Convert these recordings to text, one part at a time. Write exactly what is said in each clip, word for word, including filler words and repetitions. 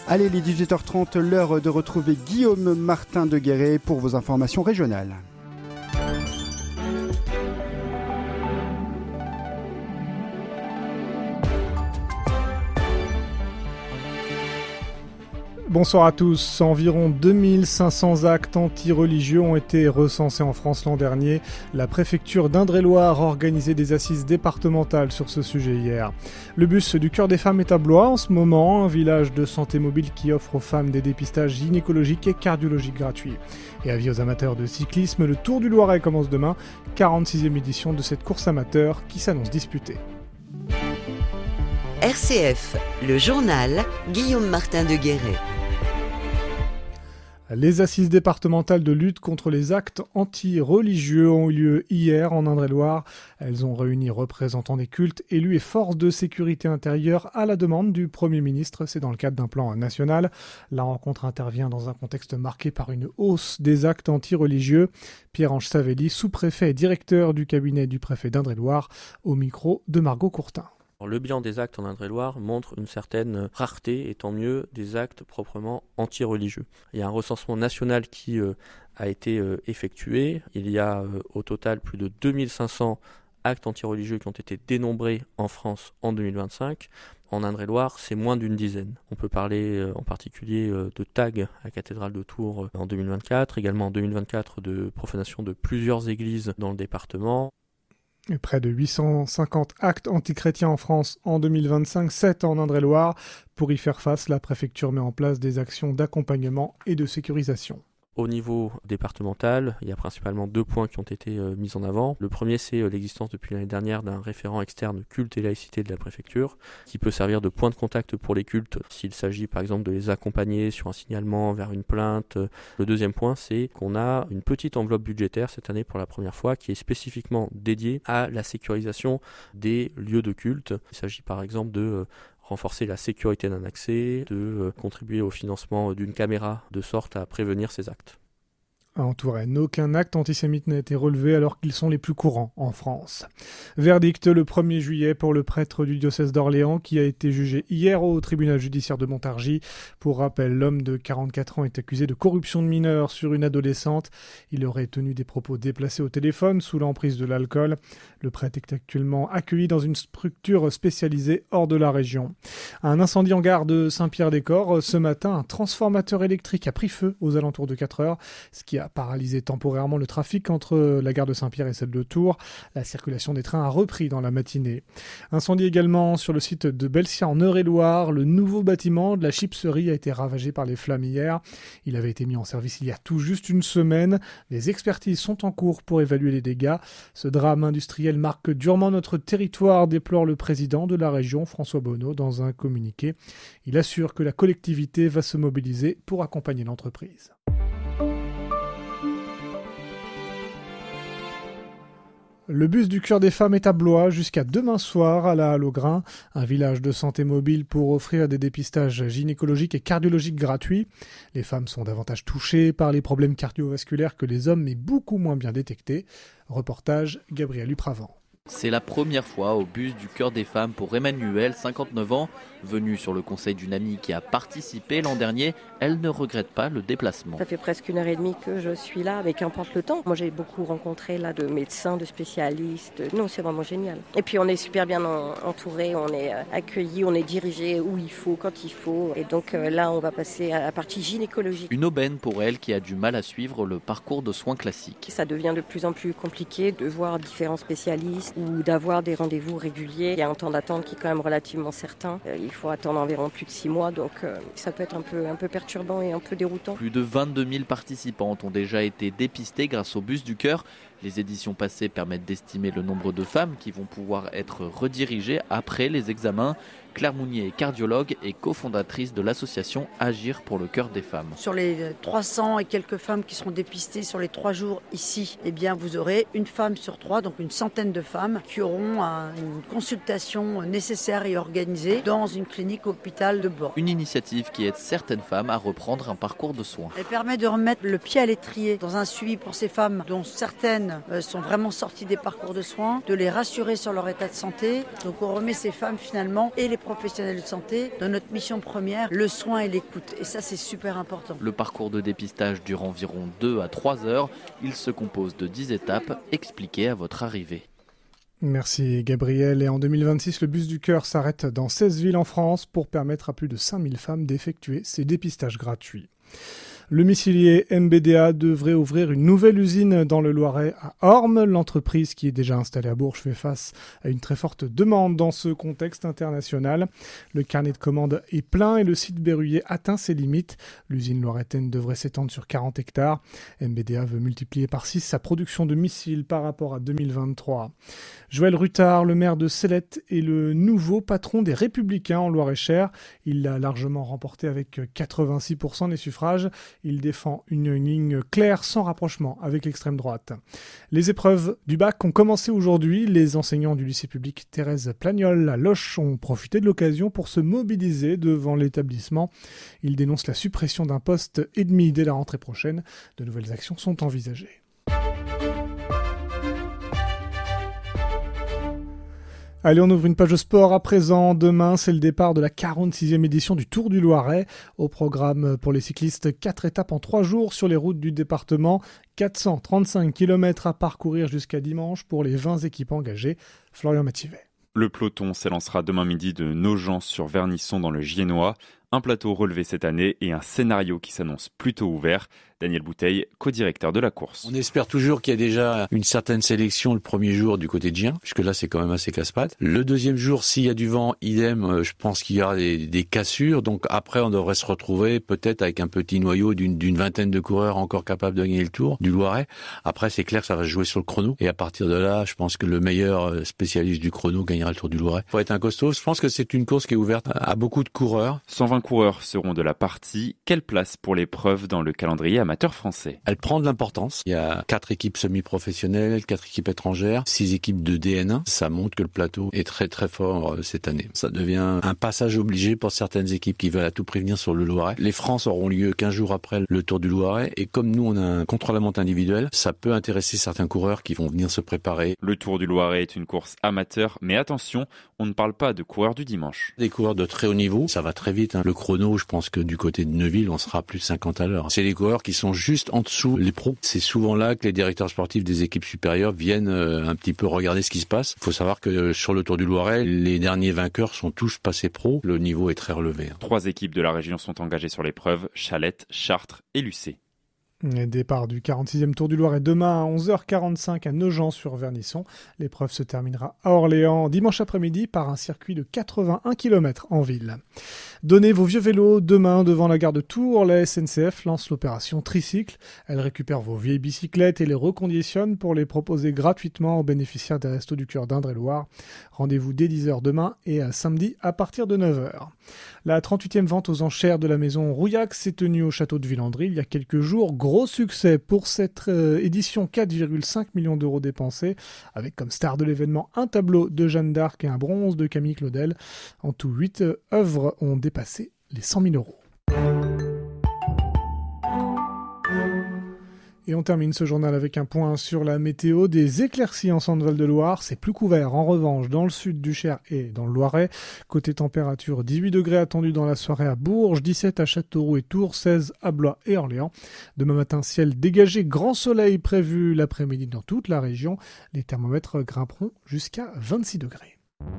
Allez, les dix-huit heures trente, l'heure de retrouver Guillaume Martin de Guéret pour vos informations régionales. Bonsoir à tous. Environ deux mille cinq cents actes anti-religieux ont été recensés en France l'an dernier. La préfecture d'Indre-et-Loire a organisé des assises départementales sur ce sujet hier. Le bus du Cœur des Femmes est à Blois en ce moment, un village de santé mobile qui offre aux femmes des dépistages gynécologiques et cardiologiques gratuits. Et avis aux amateurs de cyclisme, le Tour du Loiret commence demain, quarante-sixième édition de cette course amateur qui s'annonce disputée. R C F, le journal, Guillaume Martin de Guéret. Les assises départementales de lutte contre les actes anti-religieux ont eu lieu hier en Indre-et-Loire. Elles ont réuni représentants des cultes, élus et forces de sécurité intérieure à la demande du Premier ministre. C'est dans le cadre d'un plan national. La rencontre intervient dans un contexte marqué par une hausse des actes anti-religieux. Pierre-Ange Savelli, sous-préfet et directeur du cabinet du préfet d'Indre-et-Loire, au micro de Margot Courtin. Le bilan des actes en Indre-et-Loire montre une certaine rareté, et tant mieux, des actes proprement anti-religieux. Il y a un recensement national qui euh, a été euh, effectué. Il y a euh, au total plus de deux mille cinq cents actes anti-religieux qui ont été dénombrés en France en deux mille vingt-cinq. En Indre-et-Loire, c'est moins d'une dizaine. On peut parler euh, en particulier euh, de tags à la cathédrale de Tours euh, en deux mille vingt-quatre, également en deux mille vingt-quatre de profanation de plusieurs églises dans le département. Et près de huit cent cinquante actes antichrétiens en France en deux mille vingt-cinq, sept en Indre-et-Loire. Pour y faire face, la préfecture met en place des actions d'accompagnement et de sécurisation. Au niveau départemental, il y a principalement deux points qui ont été euh, mis en avant. Le premier, c'est euh, l'existence depuis l'année dernière d'un référent externe culte et laïcité de la préfecture, qui peut servir de point de contact pour les cultes s'il s'agit par exemple de les accompagner sur un signalement vers une plainte. Le deuxième point, c'est qu'on a une petite enveloppe budgétaire cette année pour la première fois qui est spécifiquement dédiée à la sécurisation des lieux de culte. Il s'agit par exemple de euh, renforcer la sécurité d'un accès, de contribuer au financement d'une caméra de sorte à prévenir ces actes. En Touraine, aucun acte antisémite n'a été relevé alors qu'ils sont les plus courants en France. Verdict le premier juillet pour le prêtre du diocèse d'Orléans qui a été jugé hier au tribunal judiciaire de Montargis. Pour rappel, l'homme de quarante-quatre ans est accusé de corruption de mineurs sur une adolescente. Il aurait tenu des propos déplacés au téléphone sous l'emprise de l'alcool. Le prêtre est actuellement accueilli dans une structure spécialisée hors de la région. Un incendie en gare de Saint-Pierre-des-Corps. Ce matin, un transformateur électrique a pris feu aux alentours de quatre heures, ce qui a paralysé temporairement le trafic entre la gare de Saint-Pierre et celle de Tours. La circulation des trains a repris dans la matinée. Incendie également sur le site de Belsia en Eure-et-Loire. Le nouveau bâtiment de la chipserie a été ravagé par les flammes hier. Il avait été mis en service il y a tout juste une semaine. Les expertises sont en cours pour évaluer les dégâts. Ce drame industriel marque durement notre territoire, déplore le président de la région, François Bonneau, dans un communiqué. Il assure que la collectivité va se mobiliser pour accompagner l'entreprise. Le bus du Cœur des Femmes est à Blois jusqu'à demain soir à la Halle aux Grains, un village de santé mobile pour offrir des dépistages gynécologiques et cardiologiques gratuits. Les femmes sont davantage touchées par les problèmes cardiovasculaires que les hommes, mais beaucoup moins bien détectés. Reportage Gabriel Upravant. C'est la première fois au bus du Cœur des Femmes pour Emmanuel, cinquante-neuf ans. Venue sur le conseil d'une amie qui a participé l'an dernier, elle ne regrette pas le déplacement. Ça fait presque une heure et demie que je suis là, mais qu'importe le temps. Moi, j'ai beaucoup rencontré là, de médecins, de spécialistes. Non, c'est vraiment génial. Et puis, on est super bien entourés, on est accueillis, on est dirigés où il faut, quand il faut. Et donc là, on va passer à la partie gynécologique. Une aubaine pour elle qui a du mal à suivre le parcours de soins classique. Ça devient de plus en plus compliqué de voir différents spécialistes ou d'avoir des rendez-vous réguliers. Il y a un temps d'attente qui est quand même relativement certain. Il faut attendre environ plus de six mois, donc euh, ça peut être un peu, un peu perturbant et un peu déroutant. Plus de vingt-deux mille participantes ont déjà été dépistées grâce au bus du cœur. Les éditions passées permettent d'estimer le nombre de femmes qui vont pouvoir être redirigées après les examens. Claire Mounier est cardiologue et cofondatrice de l'association Agir pour le cœur des femmes. Sur les trois cents et quelques femmes qui seront dépistées sur les trois jours ici, eh bien vous aurez une femme sur trois, donc une centaine de femmes qui auront un, une consultation nécessaire et organisée dans une clinique hôpital de Bordeaux. Une initiative qui aide certaines femmes à reprendre un parcours de soins. Elle permet de remettre le pied à l'étrier dans un suivi pour ces femmes dont certaines sont vraiment sorties des parcours de soins, de les rassurer sur leur état de santé. Donc on remet ces femmes finalement et les professionnels de santé, dans notre mission première, le soin et l'écoute. Et ça, c'est super important. Le parcours de dépistage dure environ deux à trois heures. Il se compose de dix étapes expliquées à votre arrivée. Merci Gabriel. Et en deux mille vingt-six, le bus du cœur s'arrête dans seize villes en France pour permettre à plus de cinq mille femmes d'effectuer ces dépistages gratuits. Le missilier M B D A devrait ouvrir une nouvelle usine dans le Loiret à Ormes. L'entreprise qui est déjà installée à Bourges fait face à une très forte demande dans ce contexte international. Le carnet de commandes est plein et le site berruyer atteint ses limites. L'usine loiretaine devrait s'étendre sur quarante hectares. M B D A veut multiplier par six sa production de missiles par rapport à deux mille vingt-trois. Joël Ruttard, le maire de Célette, est le nouveau patron des Républicains en Loir-et-Cher. Il l'a largement remporté avec quatre-vingt-six pour cent des suffrages. Il défend une ligne claire sans rapprochement avec l'extrême droite. Les épreuves du bac ont commencé aujourd'hui. Les enseignants du lycée public Thérèse Plagnol à Loches ont profité de l'occasion pour se mobiliser devant l'établissement. Ils dénoncent la suppression d'un poste et demi dès la rentrée prochaine. De nouvelles actions sont envisagées. Allez, on ouvre une page de sport à présent. Demain, c'est le départ de la quarante-sixième édition du Tour du Loiret. Au programme pour les cyclistes, quatre étapes en trois jours sur les routes du département. quatre cent trente-cinq kilomètres à parcourir jusqu'à dimanche pour les vingt équipes engagées. Florian Mathivet. Le peloton s'élancera demain midi de Nogent sur Vernisson dans le Giennois. Un plateau relevé cette année et un scénario qui s'annonce plutôt ouvert. Daniel Bouteille, co-directeur de la course. On espère toujours qu'il y a déjà une certaine sélection le premier jour du côté de Gien, puisque là c'est quand même assez casse-pattes. Le deuxième jour, s'il y a du vent, idem, je pense qu'il y aura des, des cassures. Donc après, on devrait se retrouver peut-être avec un petit noyau d'une, d'une vingtaine de coureurs encore capables de gagner le Tour du Loiret. Après, c'est clair que ça va se jouer sur le chrono. Et à partir de là, je pense que le meilleur spécialiste du chrono gagnera le Tour du Loiret. Faut être un costaud. Je pense que c'est une course qui est ouverte à beaucoup de coureurs. cent vingt coureurs seront de la partie. Quelle place pour l'épreuve dans le calendrier amateur français? Elle prend de l'importance. Il y a quatre équipes semi-professionnelles, quatre équipes étrangères, six équipes de D N un. Ça montre que le plateau est très très fort cette année. Ça devient un passage obligé pour certaines équipes qui veulent à tout prix venir sur le Loiret. Les France auront lieu quinze jours après le Tour du Loiret. Et comme nous, on a un contre-la-montre individuel, ça peut intéresser certains coureurs qui vont venir se préparer. Le Tour du Loiret est une course amateur, mais attention, on ne parle pas de coureurs du dimanche. Des coureurs de très haut niveau, ça va très vite. Hein. Le chrono, je pense que du côté de Neuville, on sera à plus de cinquante à l'heure. C'est des coureurs qui sont juste en dessous les pros. C'est souvent là que les directeurs sportifs des équipes supérieures viennent euh, un petit peu regarder ce qui se passe. Il faut savoir que euh, sur le Tour du Loiret, les derniers vainqueurs sont tous passés pros. Le niveau est très relevé. Hein. Trois équipes de la région sont engagées sur l'épreuve, Chalette, Chartres et Lucé. Le départ du quarante-sixième Tour du Loiret demain à onze heures quarante-cinq à Nogent sur Vernisson. L'épreuve se terminera à Orléans dimanche après-midi par un circuit de quatre-vingt-un kilomètres en ville. Donnez vos vieux vélos demain devant la gare de Tours. La S N C F lance l'opération Tricycle. Elle récupère vos vieilles bicyclettes et les reconditionne pour les proposer gratuitement aux bénéficiaires des Restos du Cœur d'Indre-et-Loire. Rendez-vous dès dix heures demain et à samedi à partir de neuf heures. La trente-huitième vente aux enchères de la maison Rouillac s'est tenue au château de Villandry il y a quelques jours. Gros succès pour cette euh, édition, quatre virgule cinq millions d'euros dépensés, avec comme star de l'événement un tableau de Jeanne d'Arc et un bronze de Camille Claudel. En tout, huit euh, œuvres ont dépassé les cent mille euros. Et on termine ce journal avec un point sur la météo. Des éclaircies en Centre-Val-de-Loire. C'est plus couvert en revanche dans le sud du Cher et dans le Loiret. Côté température, dix-huit degrés attendus dans la soirée à Bourges, dix-sept à Châteauroux et Tours, seize à Blois et Orléans. Demain matin, ciel dégagé, grand soleil prévu l'après-midi dans toute la région. Les thermomètres grimperont jusqu'à vingt-six degrés.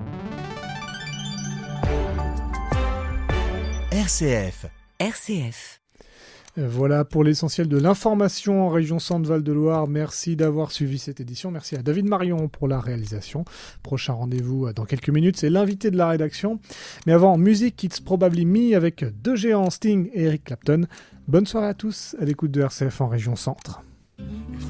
R C F. R C F. Voilà pour l'essentiel de l'information en région Centre-Val-de-Loire. Merci d'avoir suivi cette édition. Merci à David Marion pour la réalisation. Prochain rendez-vous dans quelques minutes, c'est l'invité de la rédaction. Mais avant, musique It's Probably Me avec deux géants, Sting et Eric Clapton. Bonne soirée à tous à l'écoute de R C F en région Centre.